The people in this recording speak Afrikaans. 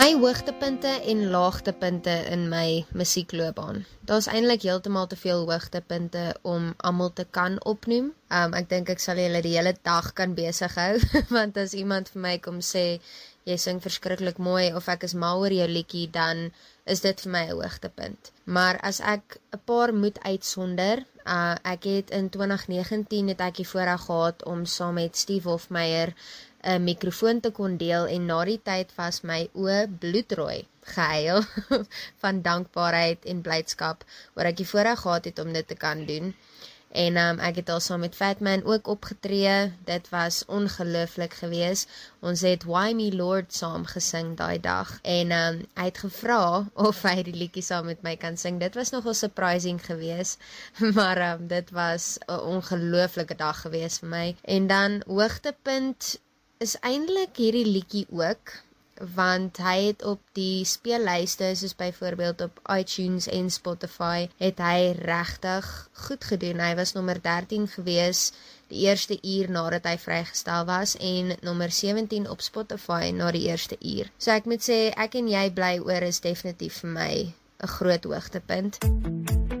My hoogtepunte en laagtepunte in my musiekloopbaan. Daar's eintlik heeltemal te veel hoogtepunte om almal te kan opnoem. Ek dink ek sal julle die hele dag kan besig hou, want as iemand vir my kom sê, jy sing verskriklik mooi, of ek is mal oor jou liedjie, dan is dit vir my 'n hoogtepunt. Maar as ek 'n paar moet uitsonder, ek het in 2019 het ek die voorreg gehad om saam met Steve Hofmeyer 'n mikrofoon te kon deel, en na die tyd was my oë bloedrooi gehuil van dankbaarheid en blydskap oor ek die voorreg gehad het om dit te kan doen. En ek het al saam met Fatman ook opgetree. Dit was ongelooflik geweest. Ons het Why Me Lord saam gesing daai dag. En hy het gevra of hy die liedjie saam met my kan sing. Dit was nogal surprising geweest, maar dit was 'n ongelooflike dag geweest vir my. En dan hoogtepunt is eintlik hierdie liedjie ook, want hy het op die speellyste, soos byvoorbeeld op iTunes en Spotify, het hy regtig goed gedoen. Hy was nommer 13 gewees die eerste uur nadat hy vrygestel was, en nommer 17 op Spotify na die eerste uur. So ek moet sê, Ek en Jy Bly Oor is definitief vir my 'n groot hoogtepunt.